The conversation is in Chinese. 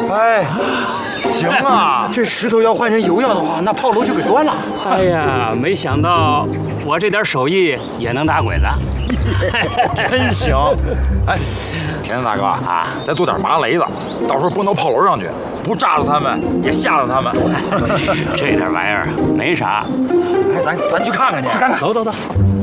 哎，行啊，这石头要换成油药的话，那炮楼就给端了。 哎呀，没想到我这点手艺也能打鬼子， 真行！哎，田大哥啊，再做点麻雷子，到时候拨到炮楼上去，不炸死他们，也吓死他们。 这点玩意儿没啥。 哎，咱去看看去。 走走走。